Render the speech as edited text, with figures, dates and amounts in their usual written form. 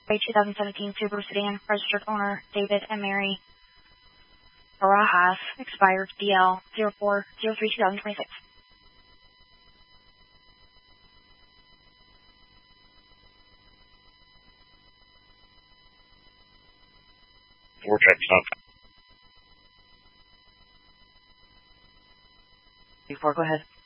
A 2017 Subaru sedan, registered owner David and Mary Barajas, expired DL 0403-2026. Vortex up. Before, go ahead.